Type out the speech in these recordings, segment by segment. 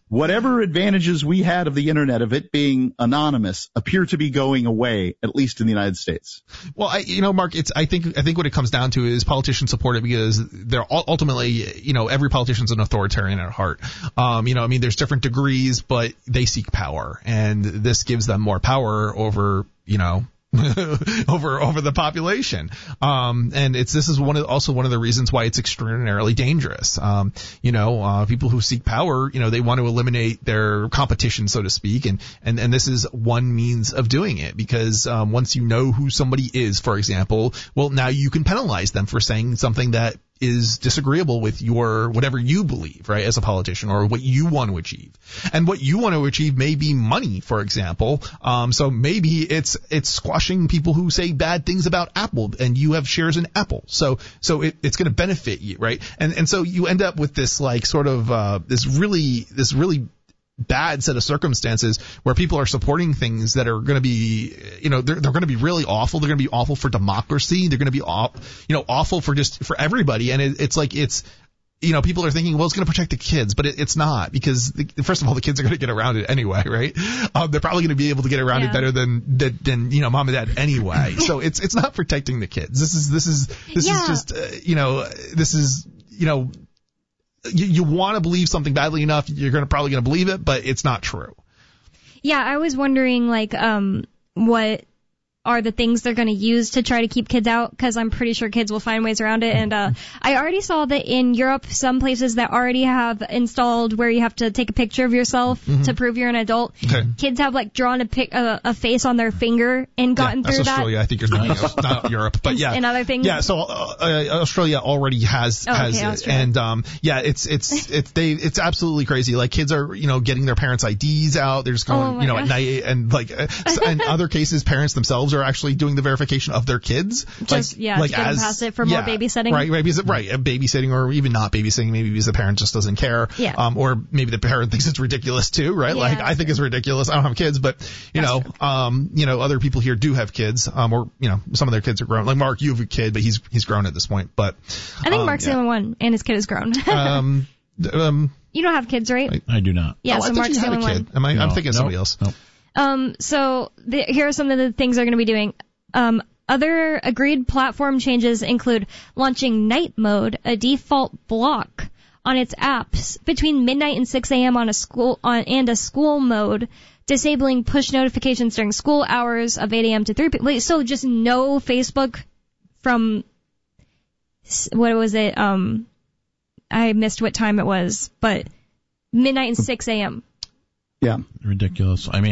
whatever advantages we had of the internet, of it being anonymous, appear to be going away, at least in the United States. Well, Mark, I think what it comes down to is politicians support it because they're ultimately, every politician's an authoritarian at heart. There's different degrees, but they seek power, and this gives them more power over, over the population. And this is also one of the reasons why it's extraordinarily dangerous. People who seek power, they want to eliminate their competition, so to speak. And this is one means of doing it because, once you know who somebody is, for example, well, now you can penalize them for saying something that is disagreeable with your whatever you believe, right, as a politician, or what you want to achieve. And what you want to achieve may be money, for example. So maybe it's squashing people who say bad things about Apple, and you have shares in Apple. So it's going to benefit you, right? And so you end up with this this really bad set of circumstances where people are supporting things that are going to be, they're going to be really awful. They're going to be awful for democracy. They're going to be, awful for everybody. And people are thinking, well, it's going to protect the kids, but it's not, because first of all, the kids are going to get around it anyway, right? They're probably going to be able to get around it better than mom and dad anyway. So it's not protecting the kids. You want to believe something badly enough, you're probably going to believe it, but it's not true. Yeah, I was wondering, what are the things they're going to use to try to keep kids out, because I'm pretty sure kids will find ways around it. And I already saw that in Europe, some places that already have installed where you have to take a picture of yourself to prove you're an adult. Okay. Kids have drawn a face on their finger and gotten through that. Australia, I think you're not Europe, but yeah. And other things. Yeah, so Australia already has it, and it's absolutely crazy. Like, kids are getting their parents' IDs out. They're just going at night, and in other cases, parents themselves are actually doing the verification of their kids. Just, to get them past it for more babysitting. Right, babysitting, or even not babysitting, maybe because the parent just doesn't care. Yeah. Or maybe the parent thinks it's ridiculous too, right? Yeah, I think it's ridiculous. I don't have kids, but, other people here do have kids, or, some of their kids are grown. Like, Mark, you have a kid, but he's grown at this point, but. I think Mark's the only one, and his kid is grown. You don't have kids, right? I do not. Yeah, so Mark's the only one. I'm thinking of somebody else. No. Here are some of the things they're going to be doing. Other agreed platform changes include launching night mode, a default block on its apps between midnight and 6 a.m. and a school mode, disabling push notifications during school hours of 8 a.m. to 3 p.m. So just no Facebook from, what was it? I missed what time it was, but midnight and 6 a.m. Yeah. Ridiculous. Is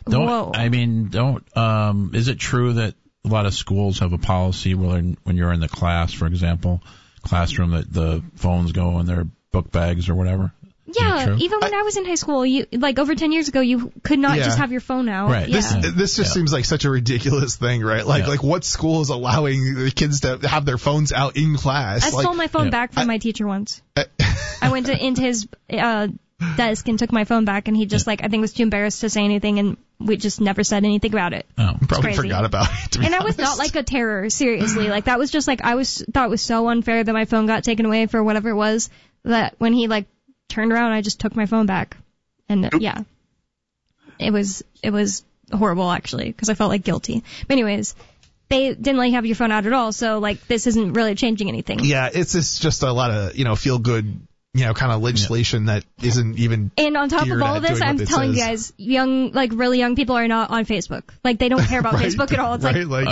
it true that a lot of schools have a policy when you're in the classroom, that the phones go in their book bags or whatever? Yeah, even when I was in high school, over 10 years ago, you could not just have your phone out. Right. Yeah. This just seems like such a ridiculous thing, right? Like what school is allowing the kids to have their phones out in class? I stole my phone back from my teacher once. I went into his desk and took my phone back, and he just I think was too embarrassed to say anything, and we just never said anything about it. Oh, probably forgot about it. And I was not a terror, seriously. That was just thought it was so unfair that my phone got taken away for whatever it was, that when he turned around, I just took my phone back. And it was horrible, actually, because I felt guilty. But anyways, they didn't let you have your phone out at all, so this isn't really changing anything. Yeah, it's just a lot of feel good kind of legislation that isn't even. And on top of all of this, I'm telling you guys, really young people are not on Facebook. They don't care about Facebook at all. It's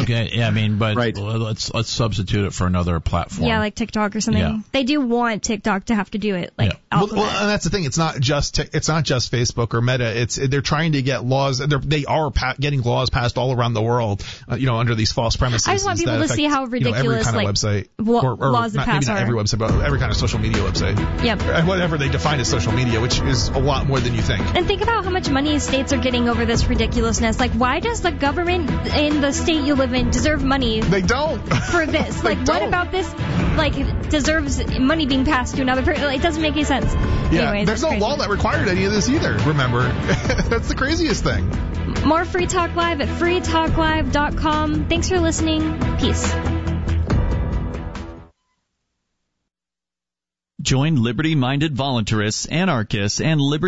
let's substitute it for another platform. Yeah, like TikTok or something. Yeah. They do want TikTok to have to do it. Well, and that's the thing. It's not just Facebook or Meta. They're trying to get laws. They are getting laws passed all around the world. Under these false premises. I just want people to see how ridiculous every kind of website laws that pass maybe not every website, but every kind of social media website. Yeah. And whatever they define as social media, which is a lot more than you think. And think about how much money states are getting over this ridiculousness. Why does the government in the state you live in deserve money? They don't. For this. What about this, deserves money being passed to another person? It doesn't make any sense. Yeah, Anyways, there's no law that required any of this either, remember. That's the craziest thing. More Free Talk Live at freetalklive.com. Thanks for listening. Peace. Join liberty-minded voluntarists, anarchists, and liberty